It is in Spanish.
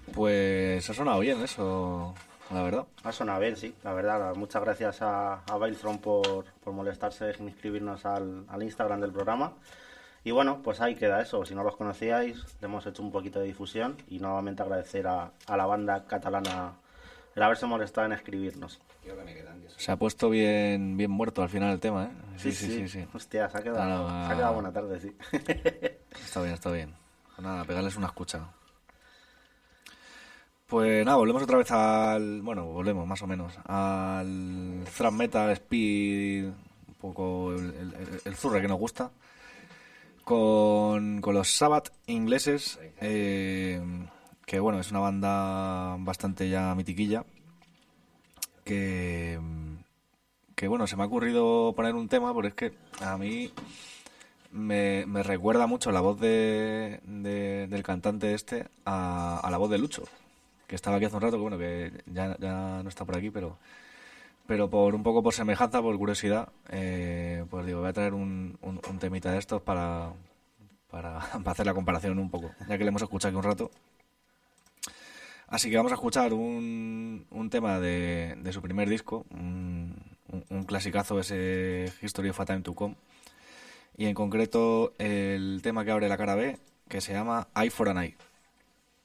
Pues ha sonado bien eso, la verdad. Ha sonado bien, sí, la verdad. Muchas gracias a Bailtron por molestarse en inscribirnos al Instagram del programa. Y bueno, pues ahí queda eso. Si no los conocíais, le hemos hecho un poquito de difusión y nuevamente agradecer a la banda catalana el haberse molestado en escribirnos. Se ha puesto bien, bien muerto al final el tema, ¿eh? Sí, Sí, sí, sí, sí, sí. hostia, se ha quedado buena tarde, sí. Está bien, está bien. Pues nada, pegarles una escucha. Pues nada, volvemos otra vez bueno, volvemos más o menos al thrash metal, speed, un poco el zurre que nos gusta, con los Sabbath ingleses, que bueno, es una banda bastante ya mitiquilla, que, que bueno, se me ha ocurrido poner un tema, porque es que a mí me recuerda mucho la voz del cantante a la voz de Lucho, que estaba aquí hace un rato, que bueno, que ya no está por aquí, pero por un poco por semejanza, por curiosidad, pues digo, voy a traer un temita de estos para hacer la comparación un poco, ya que le hemos escuchado aquí un rato. Así que vamos a escuchar un tema de su primer disco, un clasicazo, ese History of a Time to Come, y en concreto el tema que abre la cara B, que se llama Eye for an Eye.